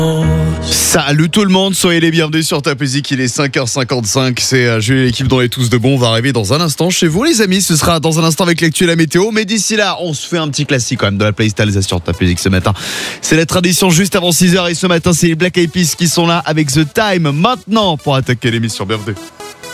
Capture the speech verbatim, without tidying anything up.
Salut tout le monde, soyez les bienvenus sur Top Music, il est cinq heures cinquante-cinq, c'est euh, Jules et l'équipe dans les tous de bon, on va arriver dans un instant chez vous les amis, ce sera dans un instant avec l'actu et la météo, mais d'ici là, on se fait un petit classique quand même de la playlist Alsace sur Top Music ce matin. C'est la tradition juste avant six heures et ce matin c'est les Black Eyed Peas qui sont là avec The Time maintenant pour attaquer l'émission, bienvenue.